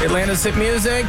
Atlanta's hit music,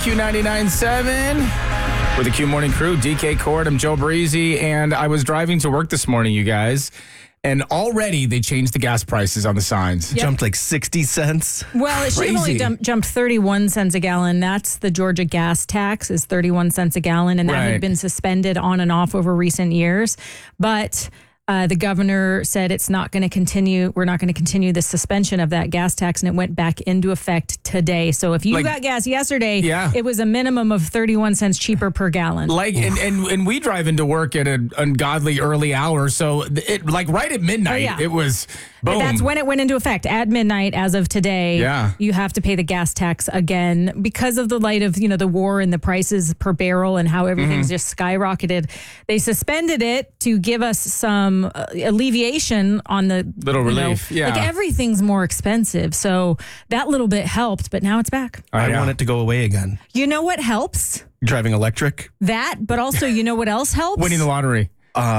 Q99.7. With the Q Morning Crew, DK Cord, I'm Joe Breezy, and I was driving to work this morning, you guys, and already they changed the gas prices on the signs. Yep. Jumped like 60 cents. Well, it should have only jumped 31 cents a gallon. That's the Georgia gas tax is 31 cents a gallon, and that had been suspended on and off over recent years. But the governor said it's not going to continue. We're not going to continue the suspension of that gas tax, and it went back into effect today. So if you got gas yesterday, it was a minimum of 31 cents cheaper per gallon. And we drive into work at an ungodly early hour, so it right at midnight, it was boom. That's when it went into effect. At midnight, as of today, you have to pay the gas tax again because of the light of the war and the prices per barrel and how everything's just skyrocketed. They suspended it to give us some alleviation on the little relief. Like everything's more expensive, so that little bit helped, but now it's back. I want it to go away again. You know what helps? Driving electric. That, but also you know what else helps? Winning the lottery.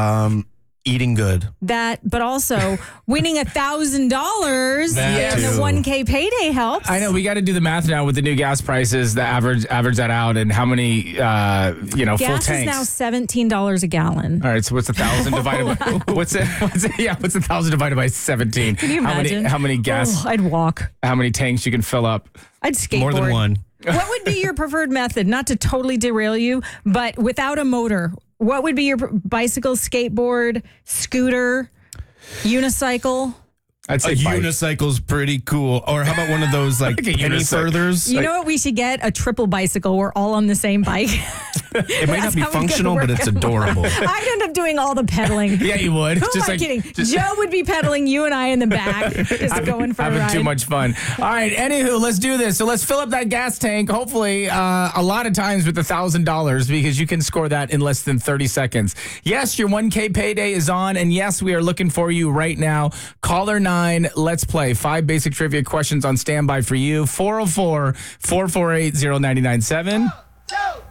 Eating good. That, but also winning $1,000 in the 1K payday helps. I know we got to do the math now with the new gas prices. The average that out and how many full tanks. Gas is now $17 a gallon. All right, so what's 1,000 divided by what's 1,000 divided by 17? Can you imagine? How many gas? I'd walk. How many tanks you can fill up? I'd skateboard. More than one. What would be your preferred method? Not to totally derail you, but without a motor. What would be your bicycle, skateboard, scooter, unicycle? I'd say a unicycle's pretty cool. Or how about one of those like penny furthers? You know what we should get? A triple bicycle. We're all on the same bike. It might not be functional, but it's adorable. I'd end up doing all the pedaling. Yeah, you would. Who am I kidding? Joe would be pedaling, you and I in the back, just going for a ride. Having too much fun. All right, anywho, let's do this. So let's fill up that gas tank, hopefully a lot of times with $1,000 because you can score that in less than 30 seconds. Yes, your 1K payday is on, and yes, we are looking for you right now. Caller 9, let's play. 5 basic trivia questions on standby for you. 404-448-0997.